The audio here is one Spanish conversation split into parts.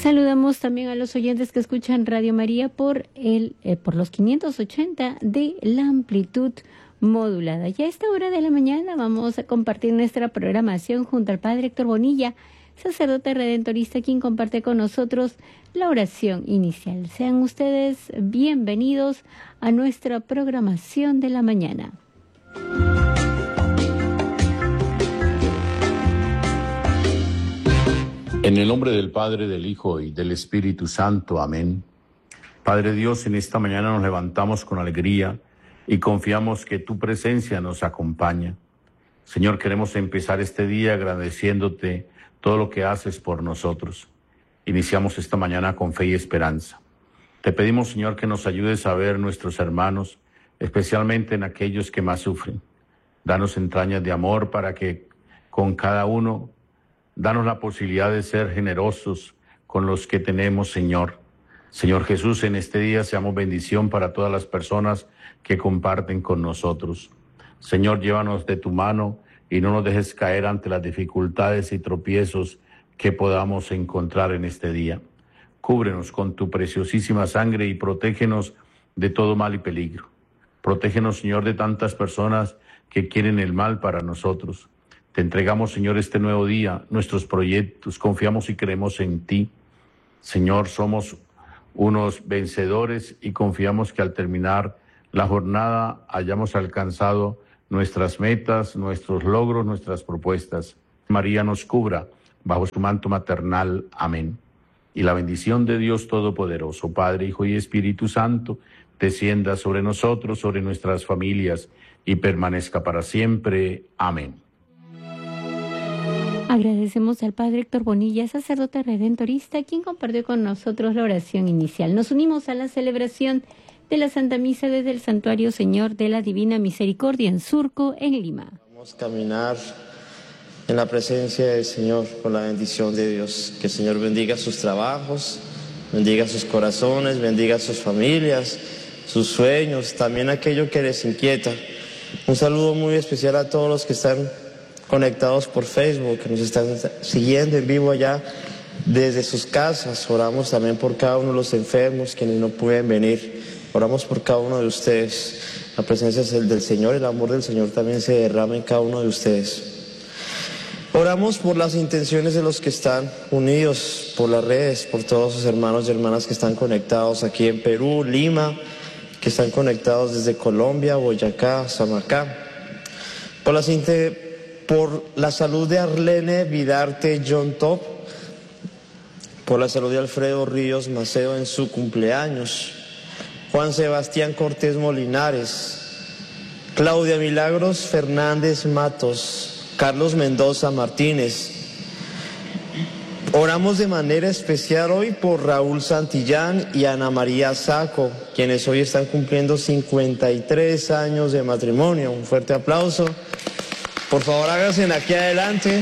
Saludamos también a los oyentes que escuchan Radio María por los 580 de la amplitud modulada. Y a esta hora de la mañana vamos a compartir nuestra programación junto al Padre Héctor Bonilla, sacerdote redentorista, quien comparte con nosotros la oración inicial. Sean ustedes bienvenidos a nuestra programación de la mañana. En el nombre del Padre, del Hijo y del Espíritu Santo. Amén. Padre Dios, en esta mañana nos levantamos con alegría y confiamos que tu presencia nos acompaña. Señor, queremos empezar este día agradeciéndote todo lo que haces por nosotros. Iniciamos esta mañana con fe y esperanza. Te pedimos, Señor, que nos ayudes a ver nuestros hermanos, especialmente en aquellos que más sufren. Danos entrañas de amor para que con cada uno danos la posibilidad de ser generosos con los que tenemos, Señor. Señor Jesús, en este día seamos bendición para todas las personas que comparten con nosotros. Señor, llévanos de tu mano y no nos dejes caer ante las dificultades y tropiezos que podamos encontrar en este día. Cúbrenos con tu preciosísima sangre y protégenos de todo mal y peligro. Protégenos, Señor, de tantas personas que quieren el mal para nosotros. Te entregamos, Señor, este nuevo día, nuestros proyectos, confiamos y creemos en ti. Señor, somos unos vencedores y confiamos que al terminar la jornada hayamos alcanzado nuestras metas, nuestros logros, nuestras propuestas. María nos cubra bajo su manto maternal. Amén. Y la bendición de Dios Todopoderoso, Padre, Hijo y Espíritu Santo, descienda sobre nosotros, sobre nuestras familias y permanezca para siempre. Amén. Agradecemos al Padre Héctor Bonilla, sacerdote redentorista, quien compartió con nosotros la oración inicial. Nos unimos a la celebración de la Santa Misa desde el Santuario Señor de la Divina Misericordia en Surco, en Lima. Vamos a caminar en la presencia del Señor con la bendición de Dios. Que el Señor bendiga sus trabajos, bendiga sus corazones, bendiga sus familias, sus sueños, también aquello que les inquieta. Un saludo muy especial a todos los que están conectados por Facebook, que nos están siguiendo en vivo allá desde sus casas. Oramos también por cada uno de los enfermos, quienes no pueden venir. Oramos por cada uno de ustedes. La presencia del Señor, el amor del Señor también se derrama en cada uno de ustedes. Oramos por las intenciones de los que están unidos por las redes, por todos sus hermanos y hermanas que están conectados aquí en Perú, Lima, que están conectados desde Colombia, Boyacá, Samacá. Por la salud de Arlene Vidarte John Top, por la salud de Alfredo Ríos Macedo en su cumpleaños, Juan Sebastián Cortés Molinares, Claudia Milagros Fernández Matos, Carlos Mendoza Martínez. Oramos de manera especial hoy por Raúl Santillán y Ana María Saco, quienes hoy están cumpliendo 53 años de matrimonio. Un fuerte aplauso. Por favor, háganse aquí adelante,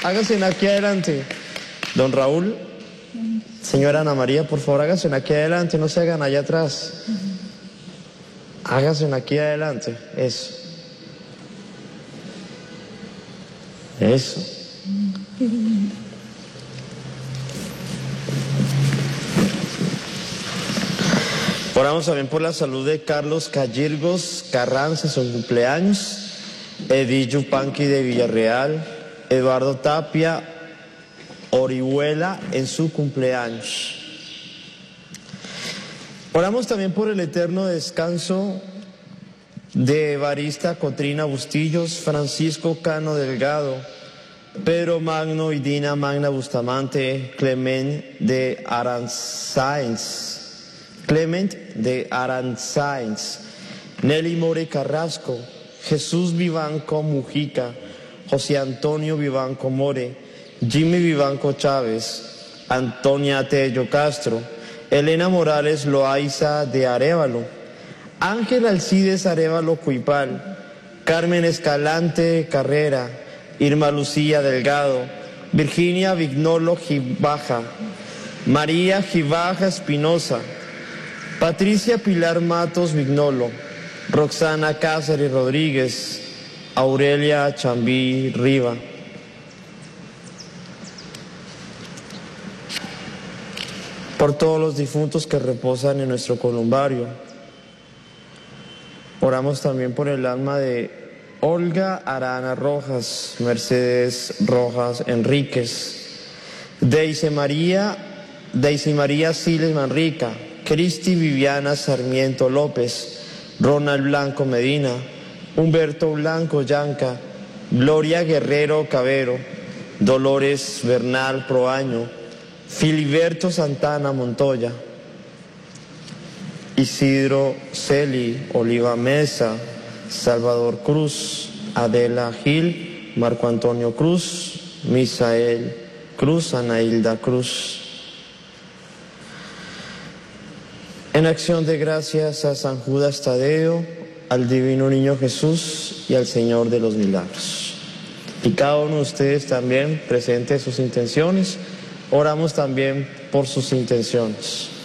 Don Raúl, señora Ana María, por favor, háganse aquí adelante, no se hagan allá atrás. Háganse aquí adelante, eso. Oramos también por la salud de Carlos Callirgos Carranza, su cumpleaños. Edith Yupanqui de Villarreal, Eduardo Tapia Orihuela en su cumpleaños. Oramos también por el eterno descanso de Evarista Cotrina Bustillos, Francisco Cano Delgado, Pedro Magno y Dina Magna Bustamante, Clement de Aranzáinz, Nelly More Carrasco, Jesús Vivanco Mujica, José Antonio Vivanco More, Jimmy Vivanco Chávez, Antonia Tello Castro, Elena Morales Loaiza de Arévalo, Ángel Alcides Arévalo Cuipal, Carmen Escalante Carrera, Irma Lucía Delgado, Virginia Vignolo Gibaja, María Gibaja Espinosa, Patricia Pilar Matos Vignolo, Roxana Cáceres Rodríguez, Aurelia Chambí Riva. por todos los difuntos que reposan en nuestro columbario. Oramos también por el alma de Olga Arana Rojas, Mercedes Rojas Enríquez, Daisy María Siles Manrica, Cristi Viviana Sarmiento López, Ronald Blanco Medina, Humberto Blanco Yanca, Gloria Guerrero Cabero, Dolores Bernal Proaño, Filiberto Santana Montoya, Isidro Celi Oliva Mesa, Salvador Cruz, Adela Gil, Marco Antonio Cruz, Misael Cruz, Anailda Cruz. En acción de gracias a San Judas Tadeo, al Divino Niño Jesús y al Señor de los Milagros. Y cada uno de ustedes también presente sus intenciones. Oramos también por sus intenciones.